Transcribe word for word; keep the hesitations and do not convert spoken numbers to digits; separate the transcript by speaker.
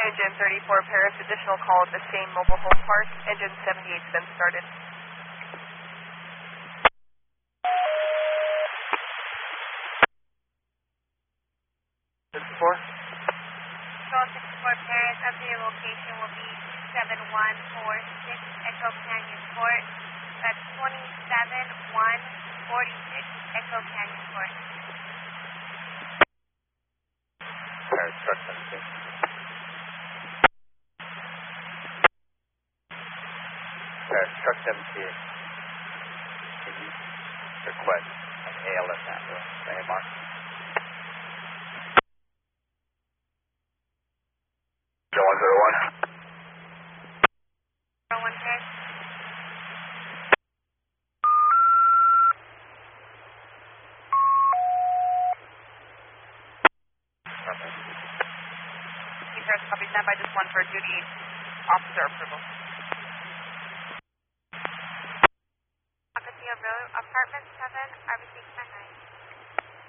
Speaker 1: Engine thirty-four Paris, additional call at the same mobile home park. Engine seventy-eight's been started.
Speaker 2: sixty-four?
Speaker 3: Control sixty-four Paris, updated location will be seven one four six Echo Canyon Court. That's twenty-seven one forty-six Echo Canyon Court.
Speaker 2: Paris, truck seventeen. Paris, truck seventeen. Can you request an A L S ambulance, A M R? one zero one.
Speaker 3: zero one Paris.
Speaker 1: Paris, copy, stand by just one for duty officer approval.
Speaker 3: Acapulco Road, apartment seven, R B C ten nine.